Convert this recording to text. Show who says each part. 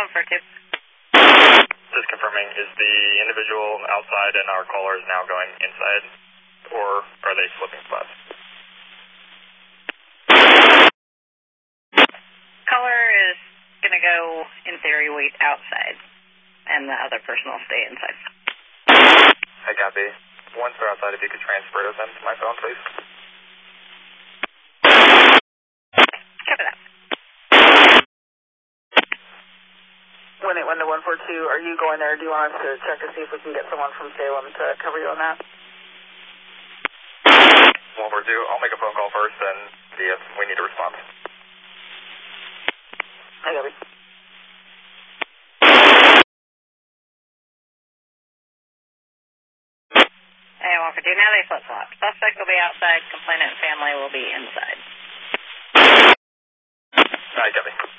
Speaker 1: 142.
Speaker 2: Just confirming, is the individual outside and our caller is now going inside, or are they flipping spots?
Speaker 1: Caller is going to go, in theory, wait outside, and the other person will stay inside.
Speaker 2: I copy. Once they're outside, if you could transfer them to my phone, please.
Speaker 1: Copy that.
Speaker 3: When the 142, are you going there? Do you want us to check to see if we can get someone from Salem to cover you on that?
Speaker 2: 142, I'll make a phone call first and see if we need a response.
Speaker 3: I got it.
Speaker 1: And 142, now they flip-flop. Suspect will be outside, complainant and family will be inside.
Speaker 2: I copy.